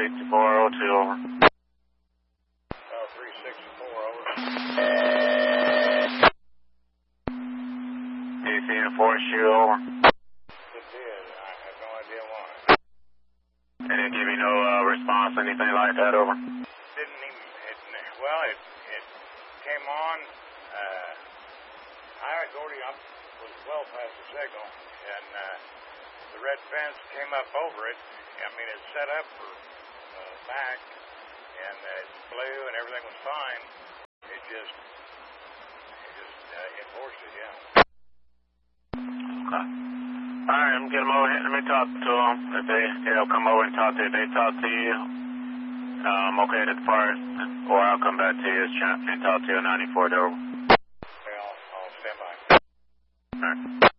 36402, over. 364, over. Do you see enforce you, over? It did. I have no idea why. They didn't give you no response, anything like that, over? Didn't even, it came on, High Authority was well past the signal, and the red fence came up over it. I mean, it's set up for back, and it flew and everything was fine. It just enforced it, yeah. Okay. All right, I'm get them over here. Let me talk to them. If they'll come over and talk to you. If they talk to you, okay to depart, or I'll come back to you and talk to you at 94 over. Okay, I'll stand by. All right.